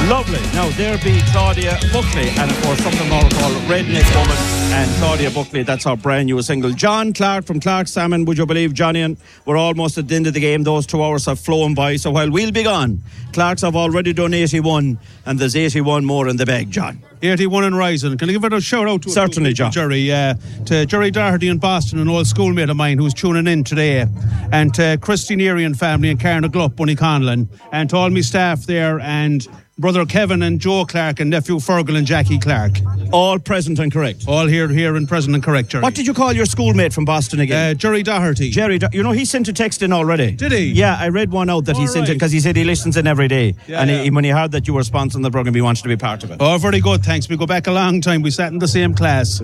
Lovely. Now, there be Claudia Buckley, and of course, something more called Redneck Woman, and Claudia Buckley, that's our brand new single. John Clark from Clark Salmon, would you believe, Johnny? And we're almost at the end of the game. Those 2 hours have flown by, so while we'll be gone, Clarks have already done 81, and there's 81 more in the bag, John. 81 and rising. Can I give it a shout out to Certainly, John. Jerry, to Jerry Doherty in Boston, an old schoolmate of mine who's tuning in today, and to Christine Erie and family in Carna Glup, Bunny Conlon, and to all my staff there, and brother Kevin and Joe Clark and nephew Fergal and Jackie Clark. All present and correct. All here and present and correct, Jerry. What did you call your schoolmate from Boston again? Jerry Doherty. You know, he sent a text in already. Did he? Yeah, I read one out that he sent in because he said he listens in every day. Yeah, and yeah. He, when he heard that you were sponsoring the programme, he wanted to be part of it. Oh, very good, thanks. We go back a long time. We sat in the same class.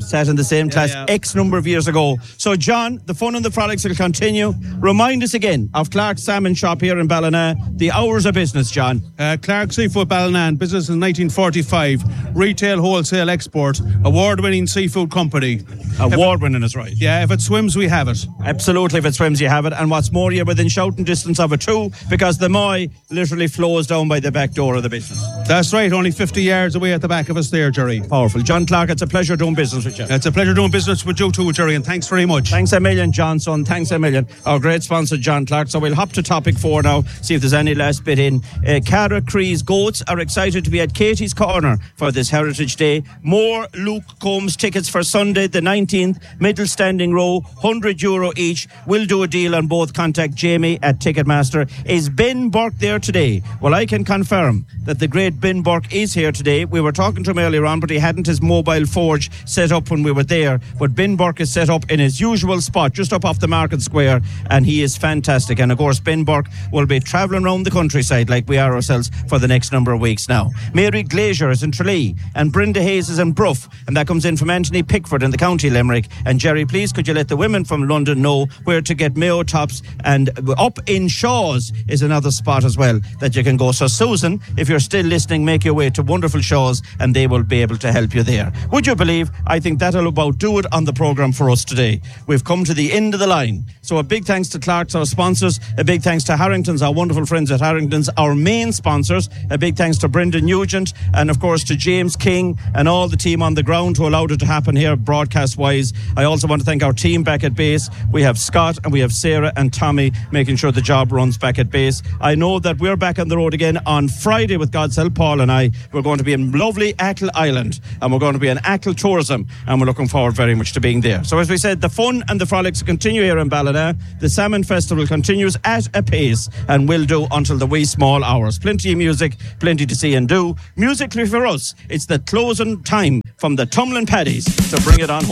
X number of years ago. So, John, the fun and the frolics will continue. Remind us again of Clark's Salmon Shop here in Ballina. The hours of business, John. Clark Seafood Ballina, business in 1945, retail, wholesale, export, award-winning seafood company. Award-winning is right. Yeah, if it swims, we have it. Absolutely, if it swims, you have it. And what's more, you're within shouting distance of it too, because the Moy literally flows down by the back door of the business. That's right, only 50 yards away at the back of us there, Jerry. Powerful. John Clark, it's a pleasure doing business with you. It's a pleasure doing business with you too, Jerry, and thanks very much. Thanks a million, Johnson. Thanks a million. Our great sponsor, John Clark. So we'll hop to topic 4 now, see if there's any last bit in. Cara Cree's Goats are excited to be at Katie's Corner for this Heritage Day. More Luke Combs tickets for Sunday, the 19th, middle standing row, €100 each. We'll do a deal on both. Contact Jamie at Ticketmaster. Is Ben Burke there today? Well, I can confirm that the great Ben Burke is here today. We were talking to him earlier on, but he hadn't his mobile forge set up when we were there. But Ben Burke is set up in his usual spot, just up off the Market Square, and he is fantastic. And of course, Ben Burke will be travelling around the countryside like we are ourselves for the next number of weeks now. Mary Glazier is in Tralee, and Brenda Hayes is in Bruff, and that comes in from Anthony Pickford in the County Limerick. And Jerry, please could you let the women from London know where to get Mayo Tops, and up in Shaw's is another spot as well that you can go. So Susan, if you're still listening, make your way to wonderful Shaw's and they will be able to help you there. Would you believe, I think that'll about do it on the programme for us today. We've come to the end of the line. So a big thanks to Clark's, our sponsors. A big thanks to Harrington's, our wonderful friends at Harrington's, our main sponsors. A big thanks to Brendan Nugent, and of course to James King and all the team on the ground who allowed it to happen here broadcast wise. I also want to thank our team back at base. We have Scott and we have Sarah and Tommy making sure the job runs back at base. I know that we're back on the road again on Friday with God's help. Paul and I, we're going to be in lovely Achill Island, and we're going to be in Achill Tourism, and we're looking forward very much to being there. So as we said, the fun and the frolics continue here in Ballina. The Salmon Festival continues at a pace and will do until the wee small hours. Plenty of music, plenty to see and do. Musically for us, it's the closing time from the Tumbling Paddies to bring it on home.